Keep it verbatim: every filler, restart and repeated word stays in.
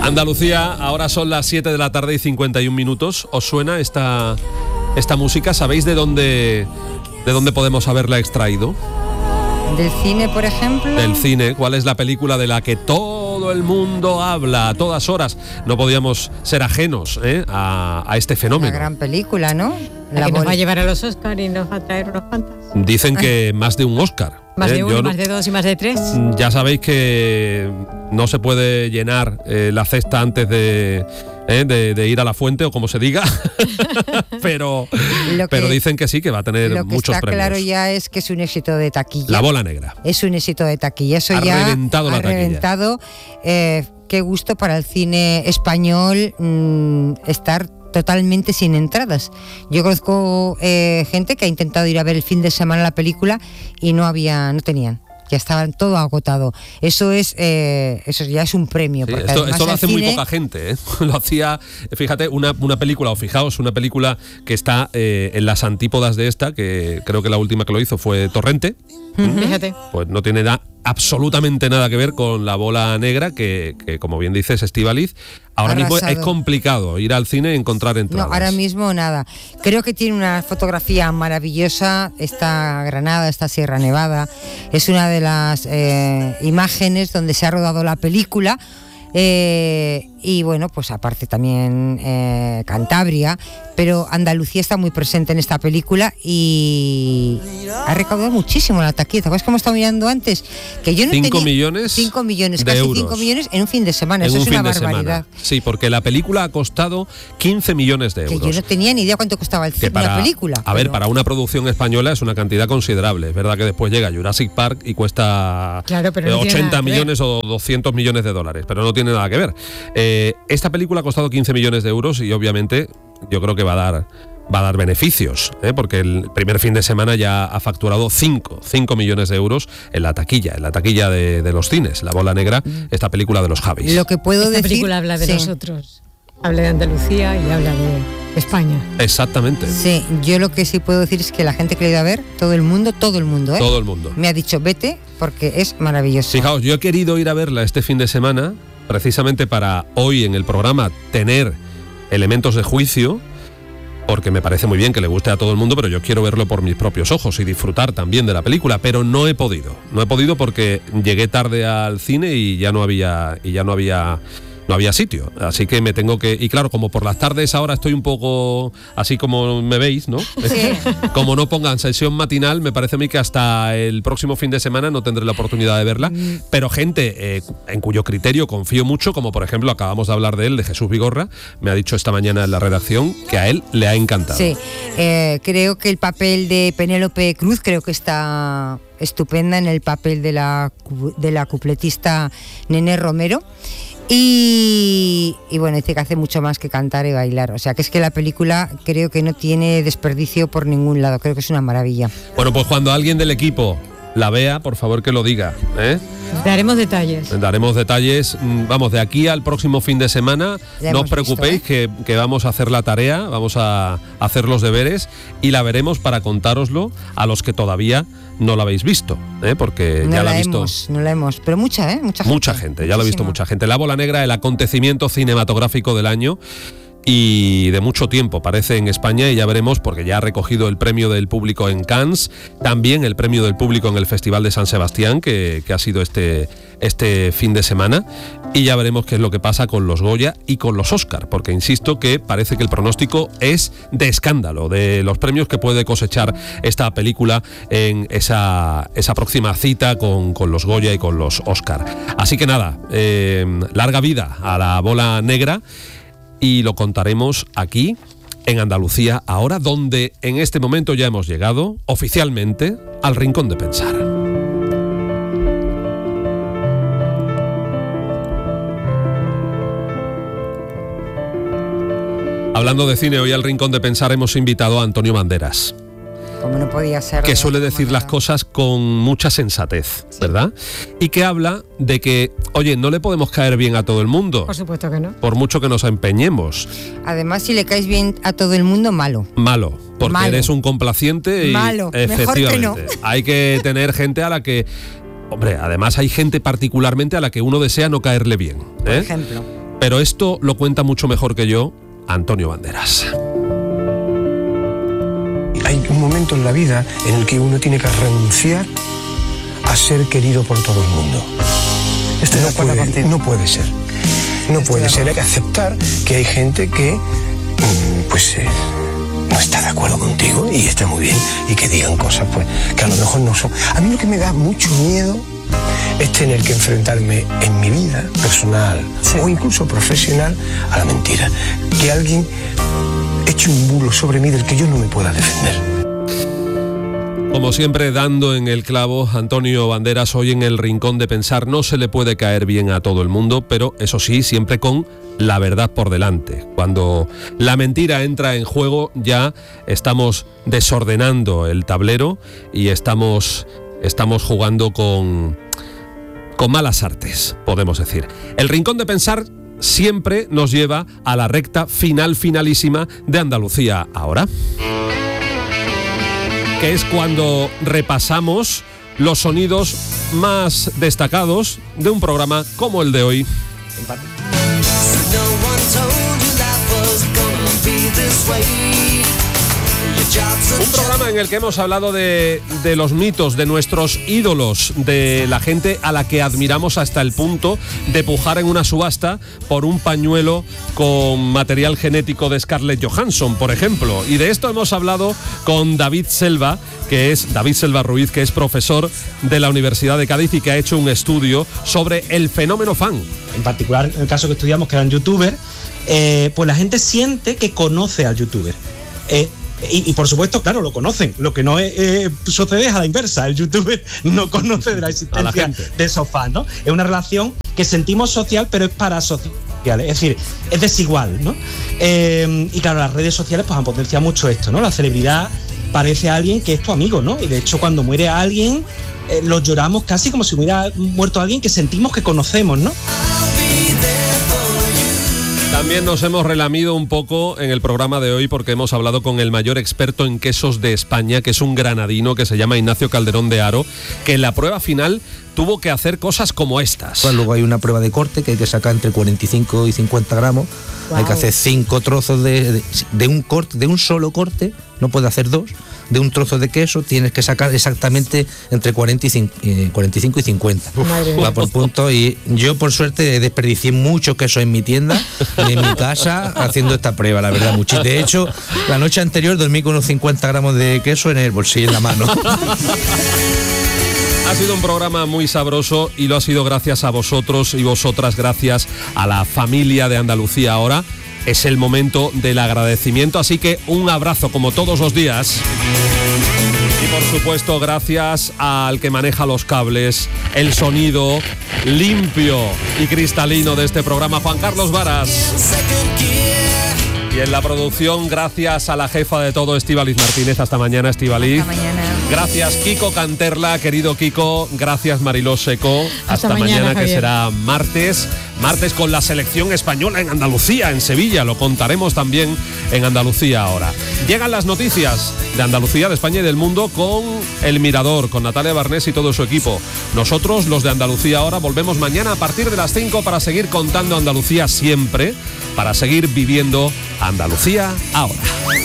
Andalucía, ahora son las siete de la tarde y cincuenta y un minutos. ¿Os suena esta, esta música? ¿Sabéis de dónde, de dónde podemos haberla extraído? ¿Del cine, por ejemplo? Del cine. ¿Cuál es la película de la que todo el mundo habla a todas horas? No podíamos ser ajenos ¿eh? a, a este fenómeno. Una gran película, ¿no? La, la que bol- nos va a llevar a los Oscar y nos va a traer unos cuantos. Dicen que más de un Oscar. Más ¿eh? de uno, Yo más no, de dos y más de tres. Ya sabéis que no se puede llenar eh, la cesta antes de, eh, de, de ir a la fuente o como se diga, pero, que, pero dicen que sí, que va a tener lo que muchos está premios. Claro ya es que es un éxito de taquilla. La bola negra. Es un éxito de taquilla. Eso ha ya reventado ha la taquilla. reventado. Eh, qué gusto para el cine español mmm, estar totalmente sin entradas. Yo conozco eh, gente que ha intentado ir a ver el fin de semana la película y no había, no tenían. Ya estaban todo agotado. Eso es, eh, eso ya es un premio. Sí, porque esto, esto lo hace cine... muy poca gente, ¿eh? Lo hacía, fíjate, una, una película, o fijaos, una película que está eh, en las antípodas de esta, que creo que la última que lo hizo fue Torrente. Uh-huh. Fíjate. Pues no tiene da, absolutamente nada que ver con La bola negra, que, que como bien dices, Estíbaliz, ahora Arrasado. mismo es complicado ir al cine y encontrar entradas. No, ahora mismo nada. Creo que tiene una fotografía maravillosa, esta Granada, esta Sierra Nevada, es una de las eh, imágenes donde se ha rodado la película. Eh, y bueno, pues aparte también eh, Cantabria, pero Andalucía está muy presente en esta película y ha recaudado muchísimo la taquilla. ¿Te acuerdas que hemos estado mirando antes? Que yo no cinco tenía millones cinco millones, de casi euros. cinco millones en un fin de semana. En Eso un es fin una de barbaridad. semana. Sí, porque la película ha costado quince millones de euros. Que yo no tenía ni idea cuánto costaba el que para, la película. A ver, pero... para una producción española es una cantidad considerable. Es verdad que después llega Jurassic Park y cuesta claro, pero no ochenta millones o doscientos millones de dólares, pero no tiene nada que ver. Eh, esta película ha costado quince millones de euros y obviamente yo creo que va a dar va a dar beneficios, ¿eh? Porque el primer fin de semana ya ha facturado cinco millones de euros en la taquilla, en la taquilla de, de los cines, La bola negra, esta película de los Javis. Lo que puedo esta decir, película habla de sí. nosotros, habla de Andalucía y habla de España. Exactamente. Sí, yo lo que sí puedo decir es que la gente que le ha ido a ver, todo el mundo, todo el mundo, ¿eh? Todo el mundo. Me ha dicho, vete, porque es maravilloso. Fijaos, yo he querido ir a verla este fin de semana, precisamente para hoy en el programa tener elementos de juicio, porque me parece muy bien que le guste a todo el mundo, pero yo quiero verlo por mis propios ojos y disfrutar también de la película, pero no he podido. No he podido porque llegué tarde al cine y ya no había y ya no había no había sitio, así que me tengo que... Y claro, como por las tardes ahora estoy un poco así como me veis, ¿no? Sí. Como no pongan sesión matinal, me parece a mí que hasta el próximo fin de semana no tendré la oportunidad de verla, mm. pero gente eh, en cuyo criterio confío mucho, como por ejemplo acabamos de hablar de él, de Jesús Vigorra, me ha dicho esta mañana en la redacción que a él le ha encantado. Sí, eh, creo que el papel de Penélope Cruz creo que está estupenda en el papel de la, de la cupletista Nené Romero. Y, y bueno, dice que hace mucho más que cantar y bailar. O sea, que es que la película creo que no tiene desperdicio por ningún lado. Creo que es una maravilla. Bueno, pues cuando alguien del equipo la vea, por favor que lo diga, ¿eh? Daremos detalles. Daremos detalles. Vamos, de aquí al próximo fin de semana, ya no os preocupéis, visto, ¿eh? que, que vamos a hacer la tarea, vamos a hacer los deberes y la veremos para contároslo a los que todavía no la habéis visto, ¿eh? Porque no ya la ha visto. Hemos, no la hemos, pero mucha, ¿eh? Mucha gente. Mucha gente, ya lo ha visto Muchísima. mucha gente. La bola negra, el acontecimiento cinematográfico del año y de mucho tiempo, parece, en España, y ya veremos, porque ya ha recogido el premio del público en Cannes, también el premio del público en el Festival de San Sebastián, que, que ha sido este, este fin de semana, y ya veremos qué es lo que pasa con los Goya y con los Oscar, porque insisto que parece que el pronóstico es de escándalo, de los premios que puede cosechar esta película en esa, esa próxima cita con, con los Goya y con los Oscar. Así que nada, eh, larga vida a la bola negra, y lo contaremos aquí en Andalucía Ahora, donde en este momento ya hemos llegado oficialmente al Rincón de Pensar. Hablando de cine, hoy al Rincón de Pensar hemos invitado a Antonio Banderas. Como no podía ser. Que suele decir las cosas con mucha sensatez, ¿verdad? Y que habla de que, oye, no le podemos caer bien a todo el mundo. Por supuesto que no. Por mucho que nos empeñemos. Además, si le caes bien a todo el mundo, malo. Malo, porque malo. Eres un complaciente y malo. efectivamente. Mejor que no. Hay que tener gente a la que... Hombre, además hay gente particularmente a la que uno desea no caerle bien, ¿eh? Por ejemplo. Pero esto lo cuenta mucho mejor que yo Antonio Banderas. Hay un momento en la vida en el que uno tiene que renunciar a ser querido por todo el mundo. Esto no puede, no puede ser. No puede ser. Hay que aceptar que hay gente que pues eh, no está de acuerdo contigo y está muy bien, y que digan cosas pues que a lo mejor no son. A mí lo que me da mucho miedo es tener que enfrentarme en mi vida personal, sí, o incluso profesional, a la mentira. Que alguien eche un bulo sobre mí del que yo no me pueda defender. Como siempre, dando en el clavo, Antonio Banderas, hoy en el Rincón de Pensar. No se le puede caer bien a todo el mundo, pero eso sí, siempre con la verdad por delante. Cuando la mentira entra en juego, ya estamos desordenando el tablero y estamos, estamos jugando con, con malas artes, podemos decir. El Rincón de Pensar siempre nos lleva a la recta final, finalísima de Andalucía Ahora, que es cuando repasamos los sonidos más destacados de un programa como el de hoy. Un programa en el que hemos hablado de, de los mitos, de nuestros ídolos, de la gente a la que admiramos hasta el punto de pujar en una subasta por un pañuelo con material genético de Scarlett Johansson, por ejemplo. Y de esto hemos hablado con David Selva, que es David Selva Ruiz, que es profesor de la Universidad de Cádiz y que ha hecho un estudio sobre el fenómeno fan. En particular, en el caso que estudiamos, que eran youtubers, eh, pues la gente siente que conoce al youtuber. Eh, Y, y por supuesto, claro, lo conocen. Lo que no es, eh, sucede es a la inversa. El youtuber no conoce de la existencia de esos fans, ¿no? Es una relación que sentimos social, pero es parasocial. Es decir, es desigual, ¿no? Eh, y claro, las redes sociales pues han potenciado mucho esto, ¿no? La celebridad parece a alguien que es tu amigo, ¿no? Y de hecho, cuando muere alguien, eh, lo lloramos casi como si hubiera muerto alguien que sentimos que conocemos, ¿no? También nos hemos relamido un poco en el programa de hoy porque hemos hablado con el mayor experto en quesos de España, que es un granadino que se llama Ignacio Calderón de Haro, que en la prueba final tuvo que hacer cosas como estas. Pues luego hay una prueba de corte que hay que sacar entre cuarenta y cinco y cincuenta gramos. Wow. Hay que hacer cinco trozos de, de, de un corte, de un solo corte, no puede hacer dos. De un trozo de queso tienes que sacar exactamente entre cuarenta y cinco y cincuenta. Va por punto. Y yo por suerte desperdicié mucho queso en mi tienda, en mi casa, haciendo esta prueba, la verdad. Mucho. De hecho, la noche anterior dormí con unos cincuenta gramos de queso en el bolsillo, en la mano. Ha sido un programa muy sabroso y lo ha sido gracias a vosotros y vosotras, gracias a la familia de Andalucía Ahora. Es el momento del agradecimiento, así que un abrazo como todos los días. Y por supuesto, gracias al que maneja los cables, el sonido limpio y cristalino de este programa, Juan Carlos Varas. Y en la producción, gracias a la jefa de todo, Estíbaliz Martínez. Hasta mañana, Estíbaliz. Hasta mañana. Gracias, Kiko Canterla, querido Kiko. Gracias, Mariló Seco. Hasta, Hasta mañana, mañana que será martes. Martes con la selección española en Andalucía, en Sevilla. Lo contaremos también en Andalucía Ahora. Llegan las noticias de Andalucía, de España y del mundo con El Mirador, con Natalia Barnés y todo su equipo. Nosotros, los de Andalucía Ahora, volvemos mañana a partir de las cinco para seguir contando Andalucía siempre, para seguir viviendo Andalucía Ahora.